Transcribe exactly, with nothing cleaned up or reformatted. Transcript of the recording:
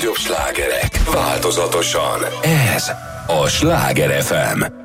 legnagyobb slágerek változatosan. Ez a Sláger ef em.